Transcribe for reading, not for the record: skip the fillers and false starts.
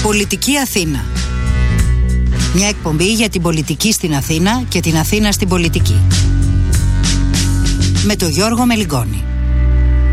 Πολιτική Αθήνα. Μια εκπομπή για την πολιτική στην Αθήνα και την Αθήνα στην πολιτική. Με τον Γιώργο Μελιγώνη.